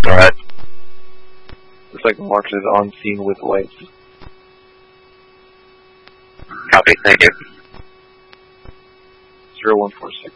Alright. Looks like Marks is on scene with lights. Copy, thank you. 0146.